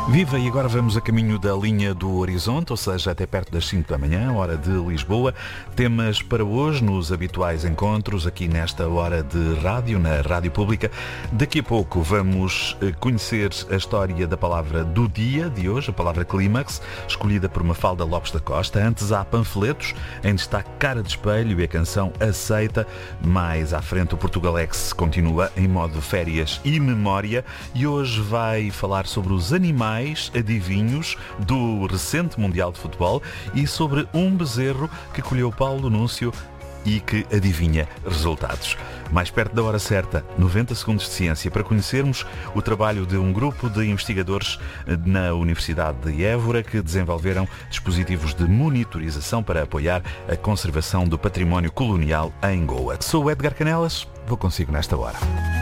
Viva, e agora vamos a caminho da linha do horizonte, ou seja, até perto das 5 da manhã, hora de Lisboa. Temas para hoje nos habituais encontros aqui nesta hora de rádio, na Rádio Pública. Daqui a pouco vamos conhecer a história da palavra do dia de hoje, a palavra clímax, escolhida por Mafalda Lopes da Costa. Antes há panfletos, em destaque Cara de Espelho e a canção Aceita. Mais à frente o Portugalex continua em modo férias e memória e hoje vai falar sobre os animais adivinhos do recente Mundial de Futebol e sobre um bezerro que colheu Paulo Núncio e que adivinha resultados. Mais perto da hora certa, 90 segundos de ciência, para conhecermos o trabalho de um grupo de investigadores na Universidade de Évora que desenvolveram dispositivos de monitorização para apoiar a conservação do património colonial em Goa. Sou o Edgar Canelas, vou consigo nesta hora.